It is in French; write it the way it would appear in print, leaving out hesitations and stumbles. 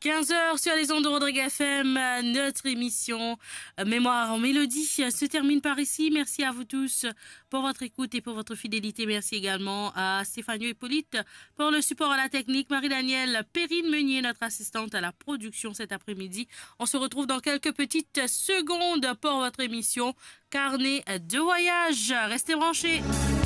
15 heures sur les ondes de Rodrigue FM, notre émission Mémoire en Mélodie se termine par ici. Merci à vous tous pour votre écoute et pour votre fidélité. Merci également à Stéphanie Hippolyte pour le support à la technique. Marie-Danielle Perrine-Meunier, notre assistante à la production cet après-midi. On se retrouve dans quelques petites secondes pour votre émission Carnet de voyage. Restez branchés.